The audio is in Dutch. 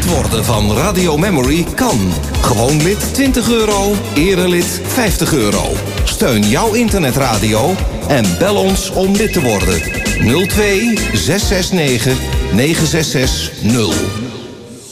Lid worden van Radio Memory kan. Gewoon lid €20, erelid €50. Steun jouw internetradio en bel ons om lid te worden. 02 669 9660.